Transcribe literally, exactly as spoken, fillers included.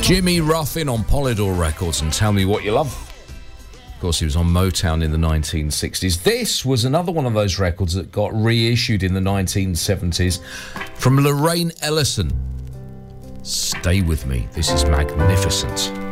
Jimmy Ruffin on Polydor Records and Tell Me What You Love. Of course, he was on Motown in the nineteen sixties. This was another one of those records that got reissued in the nineteen seventies from Lorraine Ellison. Stay with me. This is magnificent.